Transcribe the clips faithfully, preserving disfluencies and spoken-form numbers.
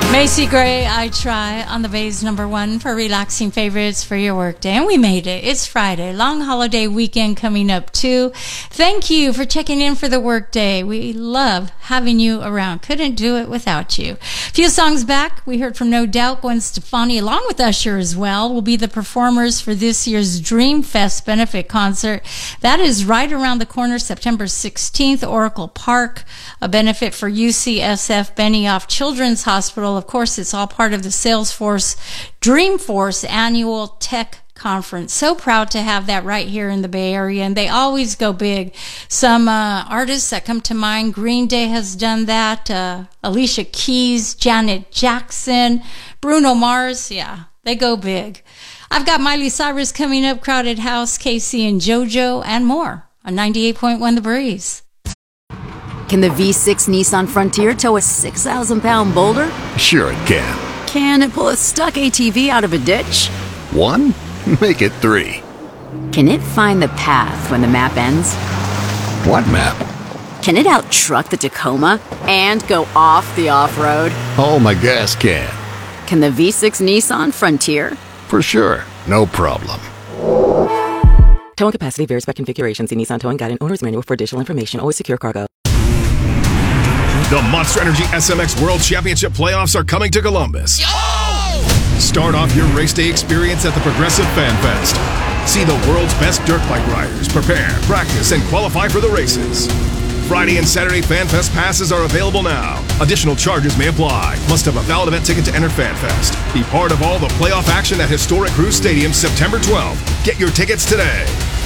Macy Gray, I Try, on the Bay's number one for relaxing favorites for your workday. And we made it. It's Friday. Long holiday weekend coming up, too. Thank you for checking in for the workday. We love having you around. Couldn't do it without you. A few songs back, we heard from No Doubt. Gwen Stefani, along with Usher as well, will be the performers for this year's Dream Fest benefit concert. That is right around the corner, September sixteenth, Oracle Park, a benefit for U C S F Benioff Children's Hospital. Of course, it's all part of the Salesforce Dreamforce annual tech conference. So proud to have that right here in the Bay Area, and they always go big. Some uh, artists that come to mind, Green Day has done that, uh, Alicia Keys, Janet Jackson, Bruno Mars. Yeah, they go big. I've got Miley Cyrus coming up, Crowded House, Casey and JoJo, and more on ninety-eight point one The Breeze. Can the V six Nissan Frontier tow a six thousand pound boulder? Sure it can. Can it pull a stuck A T V out of a ditch? One? Make it three. Can it find the path when the map ends? What map? Can it out-truck the Tacoma and go off the off-road? Oh, my gas can. Can the V six Nissan Frontier? For sure. No problem. Towing capacity varies by configuration. See Nissan Towing Guide and Owner's Manual for additional information. Always secure cargo. The Monster Energy S M X World Championship playoffs are coming to Columbus. Oh! Start off your race day experience at the Progressive Fan Fest. See the world's best dirt bike riders prepare, practice, and qualify for the races. Friday and Saturday Fan Fest passes are available now. Additional charges may apply. Must have a valid event ticket to enter Fan Fest. Be part of all the playoff action at historic Cruz Stadium September twelfth. Get your tickets today.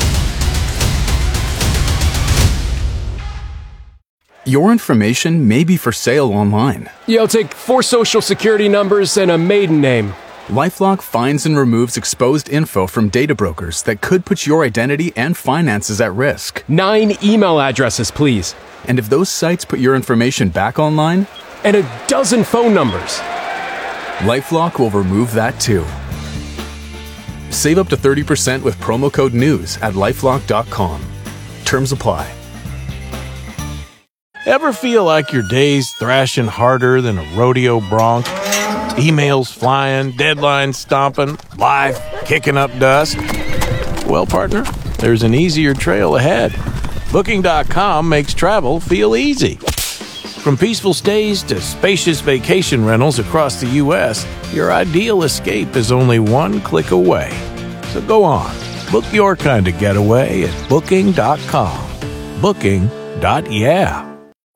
Your information may be for sale online. Yeah, I'll take four social security numbers and a maiden name. LifeLock finds and removes exposed info from data brokers that could put your identity and finances at risk. Nine email addresses, please. And if those sites put your information back online? And a dozen phone numbers. LifeLock will remove that too. Save up to thirty percent with promo code NEWS at lifelock dot com. Terms apply. Ever feel like your day's thrashing harder than a rodeo bronc? Emails flying, deadlines stomping, life kicking up dust? Well, partner, there's an easier trail ahead. Booking dot com makes travel feel easy. From peaceful stays to spacious vacation rentals across the U S, your ideal escape is only one click away. So go on, book your kind of getaway at Booking dot com. Booking. Yeah.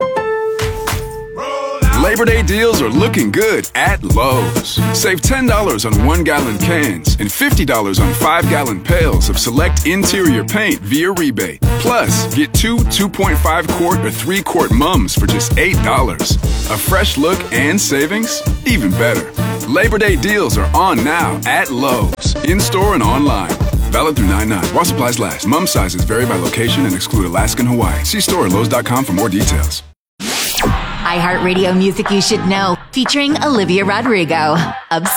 Labor Day deals are looking good at Lowe's. Save ten dollars on one-gallon cans and fifty dollars on five-gallon pails of select interior paint via rebate. Plus, get two two point five quart or three quart mums for just eight dollars. A fresh look and savings? Even better. Labor Day deals are on now at Lowe's, in-store and online. Valid through nine nine. While supplies last. Mum sizes vary by location and exclude Alaska and Hawaii. See store at lowes dot com for more details. iHeartRadio Music You Should Know, featuring Olivia Rodrigo. Obsessed.